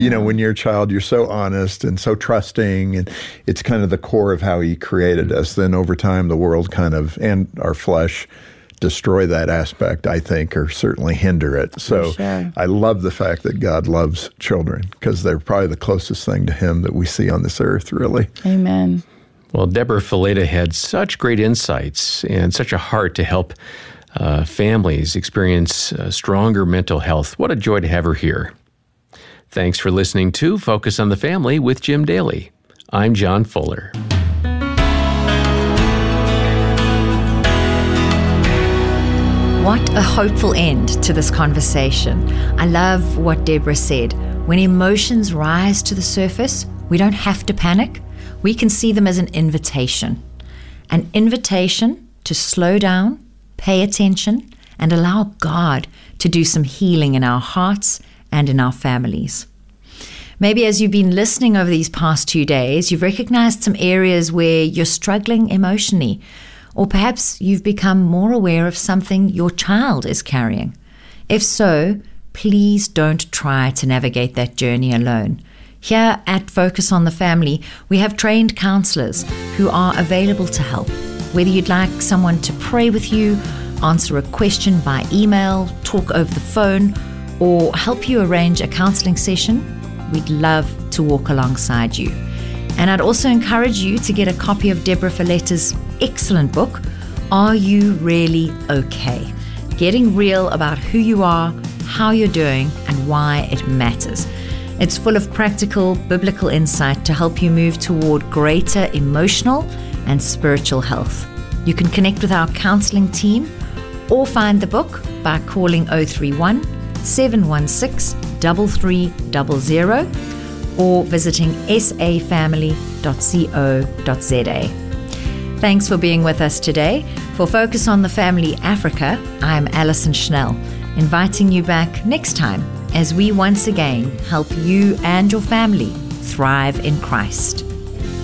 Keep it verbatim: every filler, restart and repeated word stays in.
You know, when you're a child, you're so honest and so trusting, and it's kind of the core of how he created us. Then over time, the world kind of, and our flesh, destroy that aspect, I think, or certainly hinder it. So sure. I love the fact that God loves children, because they're probably the closest thing to him that we see on this earth, really. Amen. Well, Deborah Fileta had such great insights and such a heart to help uh, families experience uh, stronger mental health. What a joy to have her here. Thanks for listening to Focus on the Family with Jim Daly. I'm John Fuller. What a hopeful end to this conversation. I love what Deborah said. When emotions rise to the surface, we don't have to panic. We can see them as an invitation. An invitation to slow down, pay attention, and allow God to do some healing in our hearts and in our families. Maybe as you've been listening over these past two days, you've recognized some areas where you're struggling emotionally, or perhaps you've become more aware of something your child is carrying. If so, please don't try to navigate that journey alone. Here at Focus on the Family, we have trained counselors who are available to help. Whether you'd like someone to pray with you, answer a question by email, talk over the phone, or help you arrange a counseling session, we'd love to walk alongside you. And I'd also encourage you to get a copy of Deborah Fileta's excellent book, Are You Really Okay? Getting real about who you are, how you're doing, and why it matters. It's full of practical biblical insight to help you move toward greater emotional and spiritual health. You can connect with our counseling team or find the book by calling oh three one, seven one six, three three zero zero or visiting s a family dot co dot z a. Thanks for being with us today. For Focus on the Family Africa, I'm Alison Schnell, inviting you back next time as we once again help you and your family thrive in Christ.